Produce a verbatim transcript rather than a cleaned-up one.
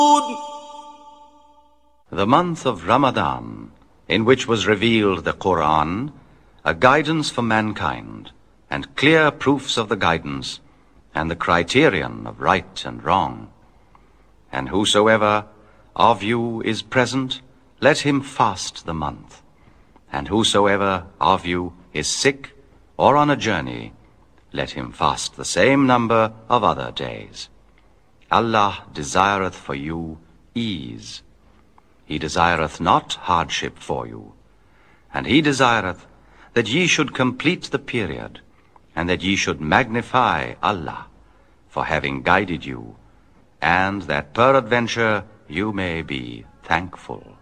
The month of Ramadan, in which was revealed the Quran, a guidance for mankind, and clear proofs of the guidance, and the criterion of right and wrong. And whosoever of you is present, let him fast the month. And whosoever of you is sick or on a journey, let him fast the same number of other days. Allah desireth for you ease. He desireth not hardship for you. And he desireth that ye should complete the period, and that ye should magnify Allah for having guided you, and that peradventure you may be thankful.